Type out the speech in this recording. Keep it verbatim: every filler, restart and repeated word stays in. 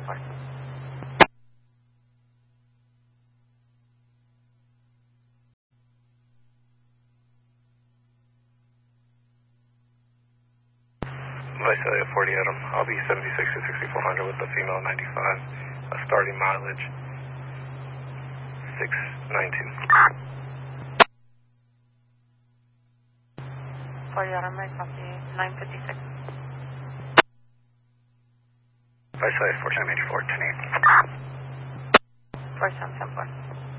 four. Visalia forty Adam, I'll be seventy-six to sixty-four hundred with the female ninety-five, uh, starting mileage six nine two. forty Adam, I copy nine fifty-six. Visalia four seven eight four, ten eight. four seven seven four.